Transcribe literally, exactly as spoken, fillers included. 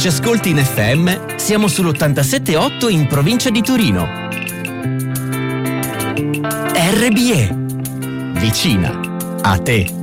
ci ascolti in F M, siamo sull'ottantasette virgola otto in provincia di Torino. R B E, vicina a te.